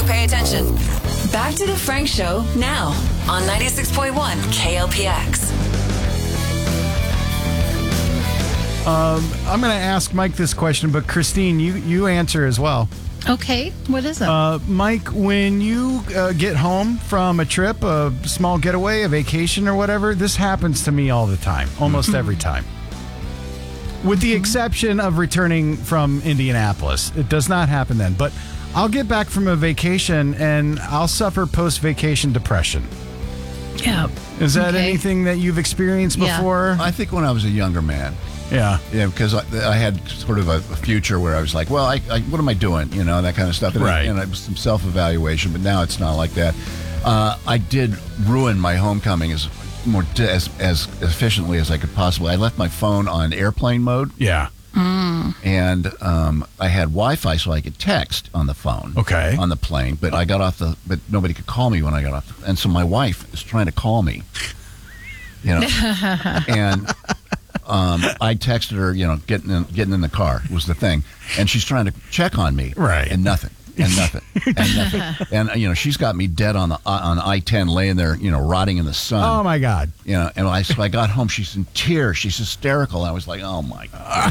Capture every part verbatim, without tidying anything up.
you pay attention. Back to the Frank Show now on ninety-six point one K L P X. Um, I'm going to ask Mike this question, but Christine, you, you answer as well. Okay, what is it? Uh, Mike, when you uh, get home from a trip, a small getaway, a vacation or whatever, this happens to me all the time, almost mm-hmm. every time. With the exception of returning from Indianapolis. It does not happen then. But I'll get back from a vacation and I'll suffer post-vacation depression. Yeah. Is that okay. anything that you've experienced before? Yeah. I think when I was a younger man. Yeah. Yeah, because I, I had sort of a, a future where I was like, well, I, I, what am I doing? You know, that kind of stuff. And, right. I, and it was some self-evaluation, but now it's not like that. Uh, I did ruin my homecoming as more as as efficiently as I could possibly. I left my phone on airplane mode. Yeah. Mm. And um, I had Wi-Fi so I could text on the phone. Okay. On the plane, but I got off the, but nobody could call me when I got off. The, and so my wife is trying to call me. You know, and um, I texted her, you know, getting in, getting in the car was the thing, and she's trying to check on me, right? And nothing, and nothing, and nothing, and you know, she's got me dead on the on I ten, laying there, you know, rotting in the sun. Oh my God! You know, and I so I got home, she's in tears, she's hysterical. I was like, oh my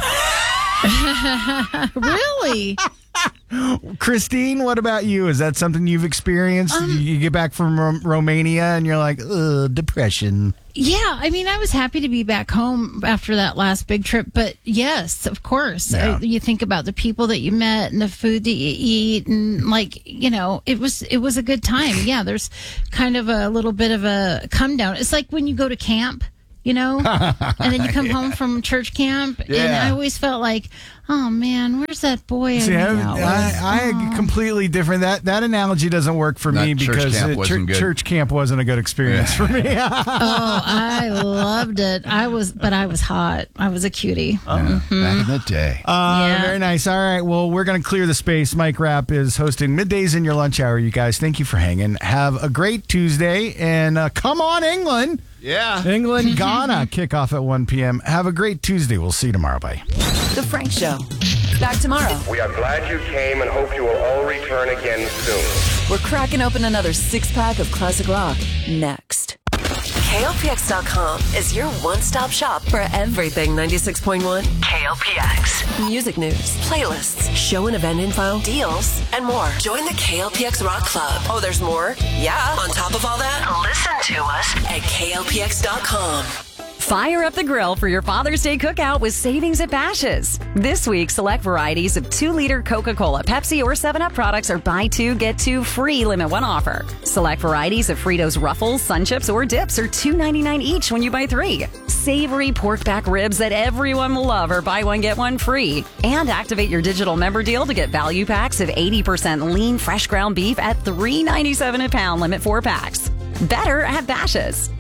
God. Really? Christine, what about you? Is that something you've experienced? Um, you get back from Ro- Romania and you're like, ugh, depression. Yeah, I mean, I was happy to be back home after that last big trip. But yes, of course, yeah. I, you think about the people that you met and the food that you eat, and like, you know, it was it was a good time. Yeah, there's kind of a little bit of a come down. It's like when you go to camp. You know, and then you come yeah. home from church camp, yeah. and I always felt like, oh man, where's that boy? See, I, I, I, I completely different. That that analogy doesn't work for Not me because church camp, it, wasn't church, good. church camp wasn't a good experience yeah. for me. Oh, I loved it. I was, but I was hot. I was a cutie. Yeah, mm-hmm. Back in the day. Uh, yeah. Very nice. All right. Well, we're going to clear the space. Mike Rapp is hosting Middays in Your Lunch Hour. You guys, thank you for hanging. Have a great Tuesday, and uh, come on, England. Yeah. England, Ghana, kickoff at one p.m. Have a great Tuesday. We'll see you tomorrow. Bye. The Frank Show. Back tomorrow. We are glad you came and hope you will all return again soon. We're cracking open another six-pack of classic rock next. K L P X dot com is your one-stop shop for everything ninety-six point one K L P X. Music news, playlists, show and event info, deals, and more. Join the K L P X Rock Club. Oh, there's more? Yeah. On top of all that, listen to us at K L P X dot com. Fire up the grill for your Father's Day cookout with savings at Bash's'. This week, select varieties of two-liter Coca-Cola, Pepsi, or seven up products are buy two, get two free limit one offer. Select varieties of Fritos Ruffles, Sun Chips, or dips are two ninety-nine each when you buy three. Savory pork back ribs that everyone will love are buy one, get one free. And activate your digital member deal to get value packs of eighty percent lean, fresh ground beef at three ninety-seven a pound, limit four packs. Better at Bash's'.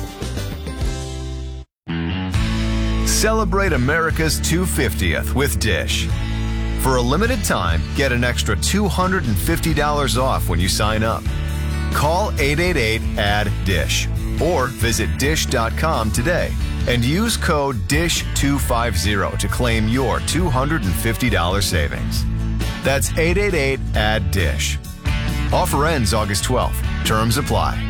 Celebrate America's two hundred fiftieth with Dish. For a limited time, get an extra two hundred fifty dollars off when you sign up. Call eight eight eight, A D D, D I S H or visit dish dot com today and use code D I S H two fifty to claim your two hundred fifty dollars savings. That's eight eight eight, A D D, D I S H. Offer ends August twelfth. Terms apply.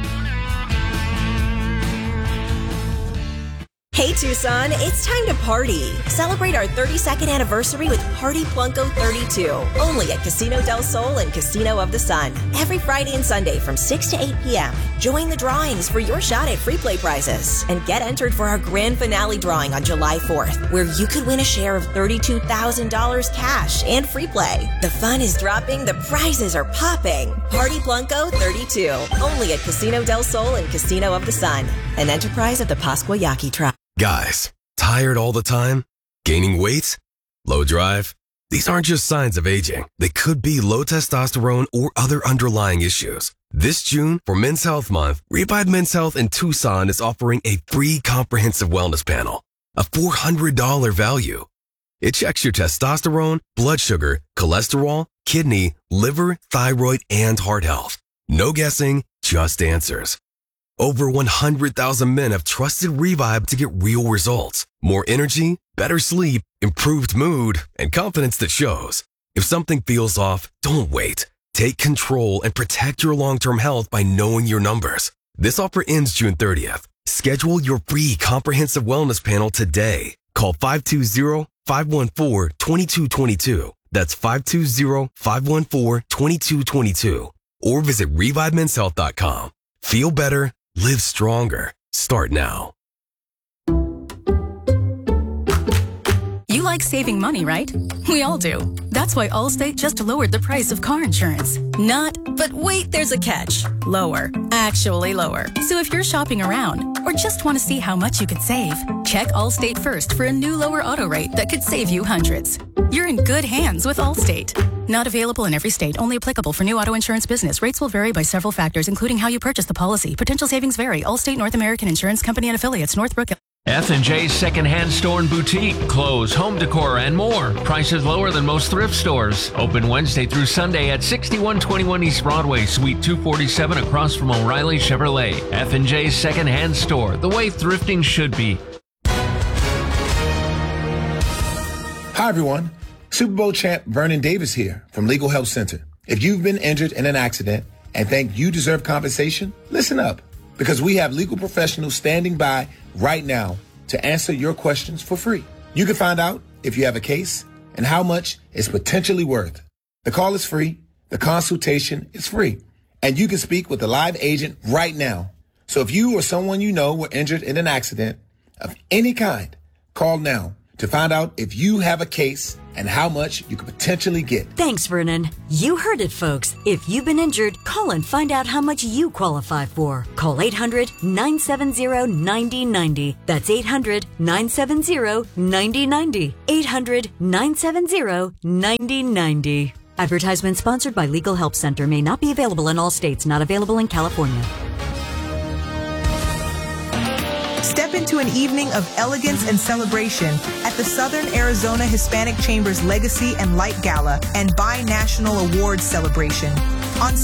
Hey Tucson, it's time to party. Celebrate our thirty-second anniversary with Party Plunko thirty-two, only at Casino del Sol and Casino of the Sun. Every Friday and Sunday from six to eight p.m. Join the drawings for your shot at free play prizes and get entered for our grand finale drawing on July fourth, where you could win a share of thirty-two thousand dollars cash and free play. The fun is dropping, the prizes are popping. Party Plunko thirty-two, only at Casino del Sol and Casino of the Sun, an enterprise of the Pascua Yaqui Tribe. Guys, tired all the time? Gaining weight? Low drive? These aren't just signs of aging. They could be low testosterone or other underlying issues. This June, for Men's Health Month, Revive Men's Health in Tucson is offering a free comprehensive wellness panel, a four hundred dollars value. It checks your testosterone, blood sugar, cholesterol, kidney, liver, thyroid, and heart health. No guessing, just answers. Over one hundred thousand men have trusted Revive to get real results. More energy, better sleep, improved mood, and confidence that shows. If something feels off, don't wait. Take control and protect your long-term health by knowing your numbers. This offer ends June thirtieth. Schedule your free comprehensive wellness panel today. Call five two zero, five one four, two two two two. That's five two zero, five one four, two two two two. Or visit revive men's health dot com. Feel better, live stronger. Start now. You like saving money, right? We all do. That's why Allstate just lowered the price of car insurance. Not, but wait, there's a catch. Lower. Actually lower. So if you're shopping around or just want to see how much you could save, check Allstate first for a new lower auto rate that could save you hundreds. You're in good hands with Allstate. Not available in every state. Only applicable for new auto insurance business. Rates will vary by several factors, including how you purchase the policy. Potential savings vary. Allstate North American Insurance Company and affiliates. Northbrook. F and J's secondhand store and boutique, clothes, home decor, and more. Prices lower than most thrift stores. Open Wednesday through Sunday at sixty-one twenty-one East Broadway, Suite two forty-seven, across from O'Reilly Chevrolet. F and J's secondhand store, the way thrifting should be. Hi, everyone. Super Bowl champ Vernon Davis here from Legal Help Center. If you've been injured in an accident and think you deserve compensation, listen up, because we have legal professionals standing by right now to answer your questions for free. You can find out if you have a case and how much it's potentially worth. The call is free, the consultation is free, and you can speak with a live agent right now. So if you or someone you know were injured in an accident of any kind, call now to find out if you have a case and how much you could potentially get. Thanks, Vernon. You heard it, folks. If you've been injured, call and find out how much you qualify for. Call eight hundred, nine seven zero, nine zero nine zero. That's eight hundred, nine seven zero, nine zero nine zero. eight hundred, nine seven zero, nine zero nine zero. Advertisement sponsored by Legal Help Center. May not be available in all states. Not available in California. Step into an evening of elegance and celebration at the Southern Arizona Hispanic Chamber's Legacy and Light Gala and Bi-National Awards celebration. On